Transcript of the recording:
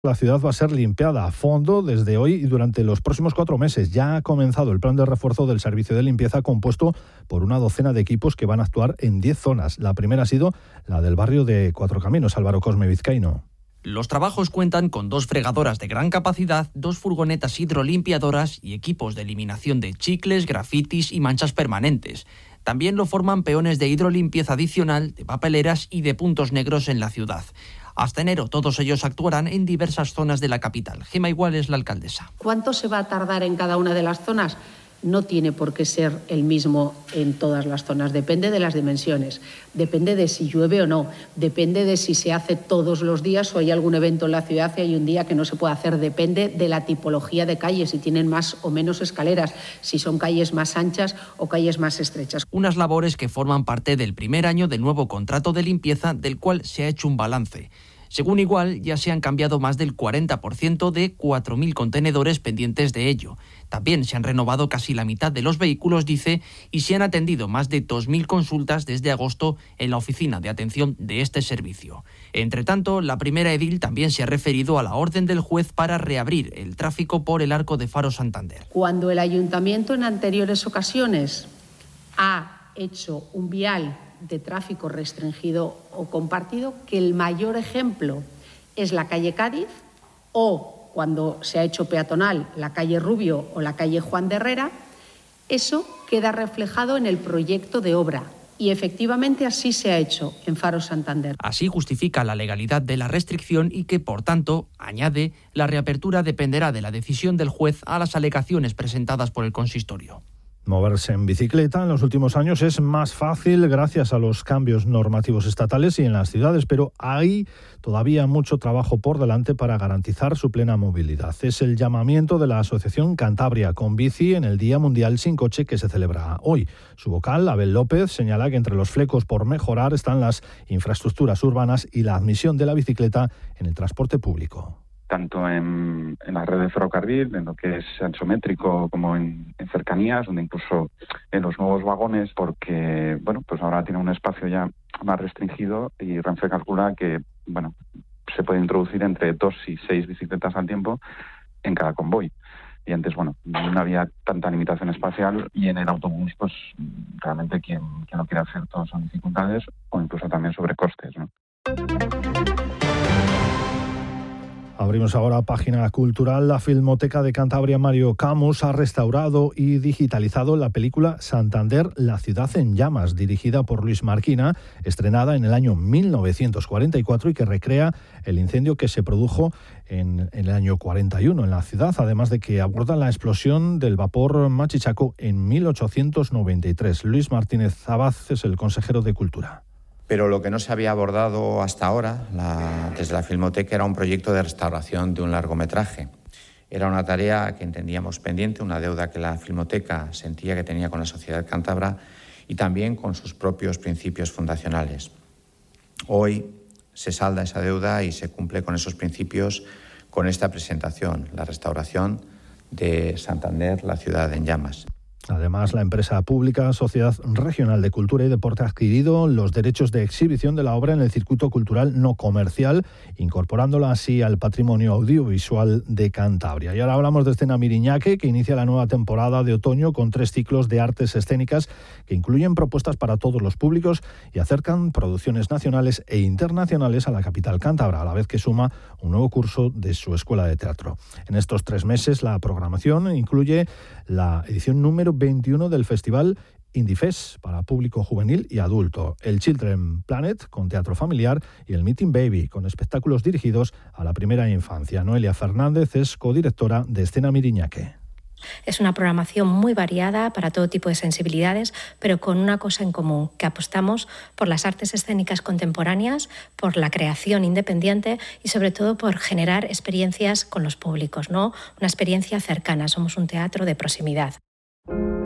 La ciudad va a ser limpiada a fondo desde hoy y durante los próximos 4 meses. Ya ha comenzado el plan de refuerzo del servicio de limpieza compuesto por una docena de equipos que van a actuar en 10 zonas. La primera ha sido la del barrio de Cuatro Caminos, Álvaro Cosme Vizcaíno. Los trabajos cuentan con 2 fregadoras de gran capacidad, 2 furgonetas hidrolimpiadoras y equipos de eliminación de chicles, grafitis y manchas permanentes. También lo forman peones de hidrolimpieza adicional, de papeleras y de puntos negros en la ciudad. Hasta enero todos ellos actuarán en diversas zonas de la capital. Gemma Igual es la alcaldesa. ¿Cuánto se va a tardar en cada una de las zonas? No tiene por qué ser el mismo en todas las zonas. Depende de las dimensiones, depende de si llueve o no, depende de si se hace todos los días o hay algún evento en la ciudad y hay un día que no se puede hacer. Depende de la tipología de calles, si tienen más o menos escaleras, si son calles más anchas o calles más estrechas. Unas labores que forman parte del primer año del nuevo contrato de limpieza, del cual se ha hecho un balance. Según Igual, ya se han cambiado más del 40% de 4.000 contenedores pendientes de ello. También se han renovado casi la mitad de los vehículos, dice, y se han atendido más de 2.000 consultas desde agosto en la oficina de atención de este servicio. Entre tanto, la primera edil también se ha referido a la orden del juez para reabrir el tráfico por el Arco de Faro Santander. Cuando el ayuntamiento en anteriores ocasiones ha hecho un vial de tráfico restringido o compartido, que el mayor ejemplo es la calle Cádiz o cuando se ha hecho peatonal la calle Rubio o la calle Juan de Herrera, eso queda reflejado en el proyecto de obra. Y efectivamente así se ha hecho en Faro Santander. Así justifica la legalidad de la restricción y que, por tanto, añade, la reapertura dependerá de la decisión del juez a las alegaciones presentadas por el consistorio. Moverse en bicicleta en los últimos años es más fácil gracias a los cambios normativos estatales y en las ciudades, pero hay todavía mucho trabajo por delante para garantizar su plena movilidad. Es el llamamiento de la Asociación Cantabria con Bici en el Día Mundial Sin Coche que se celebra hoy. Su vocal, Abel López, señala que entre los flecos por mejorar están las infraestructuras urbanas y la admisión de la bicicleta en el transporte público. Tanto en la red de ferrocarril, en lo que es anchométrico, como en cercanías, donde incluso en los nuevos vagones, porque pues ahora tiene un espacio ya más restringido y Renfe calcula que se puede introducir entre 2 y 6 bicicletas al tiempo en cada convoy. Y antes, no había tanta limitación espacial y en el autobús, pues realmente quien lo quiere hacer todo son dificultades o incluso también sobrecostes, ¿no? Abrimos ahora página cultural. La Filmoteca de Cantabria Mario Camus ha restaurado y digitalizado la película Santander, la ciudad en llamas, dirigida por Luis Marquina, estrenada en el año 1944 y que recrea el incendio que se produjo en el año 41 en la ciudad, además de que aborda la explosión del vapor Machichaco en 1893. Luis Martínez Zabaz es el consejero de Cultura. Pero lo que no se había abordado hasta ahora desde la Filmoteca era un proyecto de restauración de un largometraje. Era una tarea que entendíamos pendiente, una deuda que la Filmoteca sentía que tenía con la sociedad cántabra y también con sus propios principios fundacionales. Hoy se salda esa deuda y se cumple con esos principios con esta presentación, la restauración de Santander, la ciudad en llamas. Además, la empresa pública Sociedad Regional de Cultura y Deporte ha adquirido los derechos de exhibición de la obra en el circuito cultural no comercial, incorporándola así al patrimonio audiovisual de Cantabria. Y ahora hablamos de Escena Miriñaque, que inicia la nueva temporada de otoño con 3 ciclos de artes escénicas que incluyen propuestas para todos los públicos y acercan producciones nacionales e internacionales a la capital cántabra, a la vez que suma un nuevo curso de su escuela de teatro. En estos 3 meses, la programación incluye la edición número 21 del Festival Indifes para público juvenil y adulto, el Children Planet con teatro familiar y el Meeting Baby con espectáculos dirigidos a la primera infancia. Noelia Fernández es codirectora de Escena Miriñaque. Es una programación muy variada para todo tipo de sensibilidades, pero con una cosa en común, que apostamos por las artes escénicas contemporáneas, por la creación independiente y sobre todo por generar experiencias con los públicos, ¿no? Una experiencia cercana, somos un teatro de proximidad.